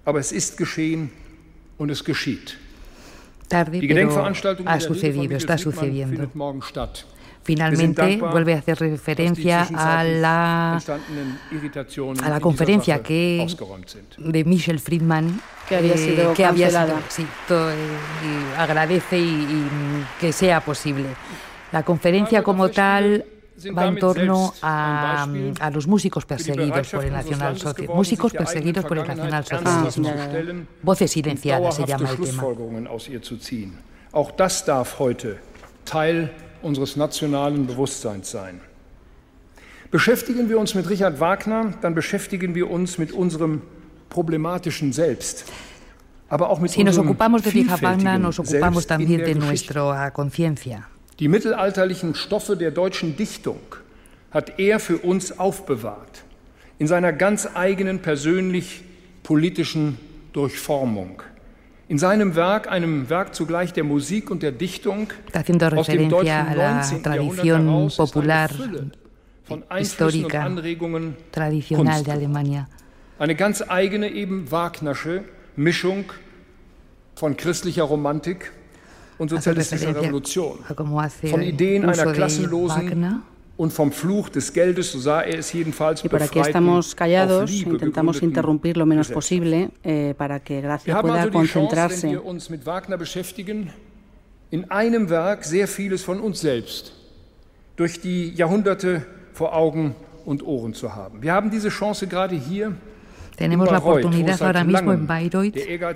aber es ist geschehen und es geschieht. Tarde, pero ha sucedido, está sucediendo. Finalmente vuelve a hacer referencia a la conferencia de Michel Friedman, que había sido cancelada. Y agradece y que sea posible. La conferencia como tal va en torno a los músicos perseguidos por el nacionalsocialismo. Músicos perseguidos por el nacionalsocialismo. Voces silenciadas se llama el tema. Auch das darf heute Teil unseres nationalen Bewusstseins sein. Beschäftigen wir uns mit Richard Wagner, dann beschäftigen wir uns mit unserem problematischen Selbst. Aber auch mit si nos ocupamos de Richard Wagner, nos ocupamos también de nuestra conciencia. Die mittelalterlichen Stoffe der deutschen Dichtung hat er für uns aufbewahrt, in seiner ganz eigenen persönlich-politischen Durchformung. In seinem Werk, einem Werk zugleich der Musik und der Dichtung, aus dem deutschen 19. Jahrhundert heraus, ist eine Fülle von Einflüssen und Anregungen Kunst. Eine ganz eigene, eben Wagnersche Mischung von christlicher Romantik und sozialistischer Revolution, von Ideen einer klassenlosen und vom Fluch des Geldes, so sah er es jedenfalls, y para que estamos callados, intentamos interrumpir lo menos posible para que Gracia pueda concentrarse. Wenn wir uns mit Wagner beschäftigen, in einem Werk sehr vieles von uns selbst durch die Jahrhunderte vor Augen und Ohren zu haben. Wir haben diese Chance gerade hier. Tenemos la oportunidad ahora mismo en Bayreuth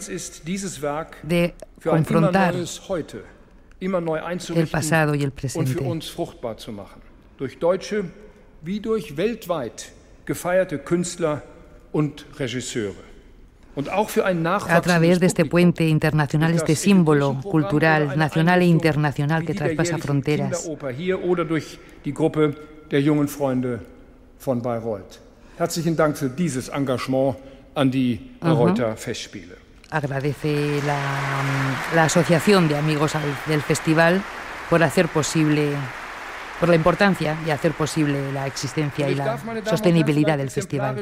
de confrontar immer neu el pasado y el presente. Und für uns fruchtbar zu machen. Durch deutsche wie durch weltweit gefeierte Künstler und Regisseure. Und auch für ein a través de este puente internacional, este símbolo cultural nacional e internacional que traspasa fronteras. Hier oder durch die Gruppe der jungen Freunde von Bayreuth. Herzlichen Dank für dieses Engagement an die Bayreuther Festspiele. Agradece la asociación de amigos del festival por hacer posible, por la importancia y hacer posible la existencia y la sostenibilidad del festival.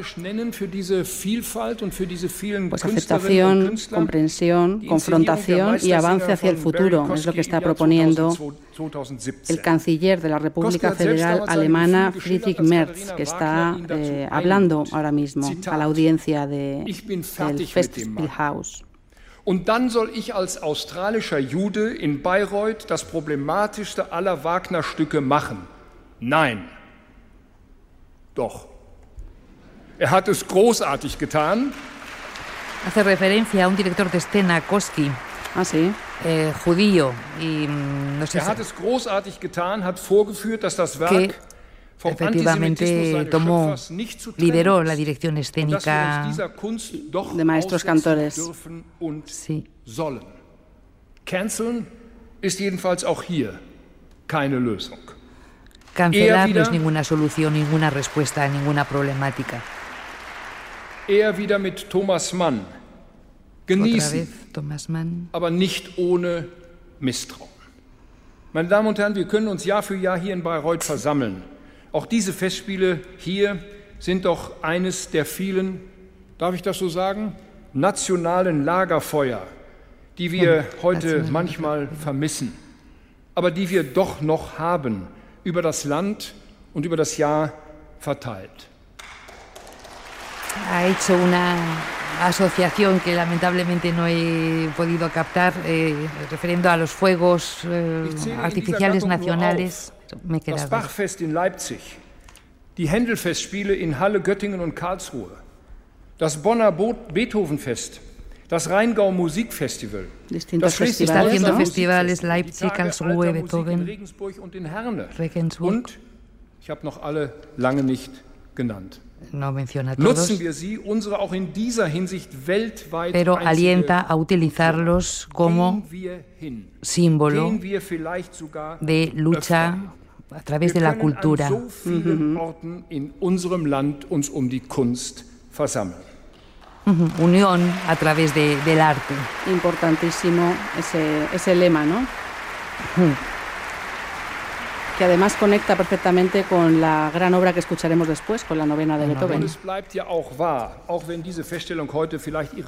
Pues aceptación, comprensión, confrontación y avance hacia el futuro es lo que está proponiendo el canciller de la República Federal Alemana, Friedrich Merz, que está hablando ahora mismo a la audiencia del Festspielhaus. Und dann soll ich als australischer Jude in Bayreuth das problematischste aller Wagner-Stücke machen? Nein. Doch. Er hat es großartig getan. Hace referencia a un director de escena, Koski. Ah, sí. Judío. Y, no sé hat es großartig getan, hat vorgeführt, dass das Werk efectivamente lideró la dirección escénica de maestros cantores. Sí. Canceln ist jedenfalls auch hier keine Lösung. Cancelar no es ninguna solución, ninguna respuesta a ninguna problemática. Er wieder mit Thomas Mann. Genießen, Thomas Mann. Aber nicht ohne Misstrauen. Meine Damen und Herren, wir können uns Jahr für Jahr hier in Bayreuth versammeln. Auch diese Festspiele hier sind doch eines der vielen, darf ich das so sagen, nationalen Lagerfeuer, die wir heute manchmal vermissen, aber die wir doch noch haben, über das Land und über das Jahr verteilt. Ha hecho una asociación que lamentablemente no he podido captar, refiriendo a los fuegos artificiales nacionales. Das Bachfest in Leipzig, die Händelfestspiele in Halle, Göttingen und Karlsruhe, das Bonner Beethovenfest, das Rheingau Musikfestival, das Schleswig-Festivales Leipzig, Karlsruhe, Beethoven, Regensburg und in Herne. Regensburg. Und ich habe noch alle lange nicht genannt. No menciona todos, nutzen wir sie, unsere auch in dieser Hinsicht weltweit pero alienta a utilizarlos como símbolo de lucha a través de la cultura. An so vielen Orten in unserem Land uns um die Kunst versammeln. Unión a través del arte. Importantísimo ese lema, ¿no? Que además conecta perfectamente con la gran obra que escucharemos después, con la novena de Beethoven. Und es bleibt ja auch wahr, auch wenn diese Feststellung heute vielleicht